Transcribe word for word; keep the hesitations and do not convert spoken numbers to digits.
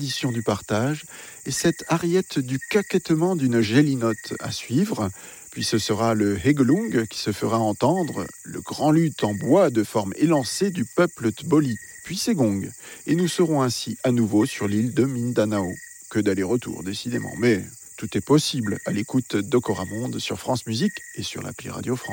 tradition du partage et cette ariette du caquettement d'une gélinote à suivre. Puis ce sera le Hegelung qui se fera entendre, le grand luth en bois de forme élancée du peuple Tboli, puis ses gongs. Et nous serons ainsi à nouveau sur l'île de Mindanao. Que d'aller-retour, décidément. Mais tout est possible à l'écoute d'Okoramonde sur France Musique et sur l'appli Radio France.